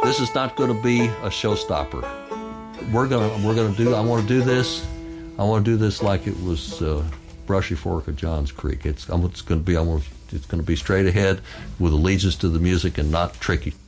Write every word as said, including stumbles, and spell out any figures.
This is not going to be a showstopper. We're gonna we're gonna do. I want to do this. I want to do this like it was uh, Brushy Fork of Johns Creek. It's, it's going to be. I want. It's going to be straight ahead with allegiance to the music and not tricky.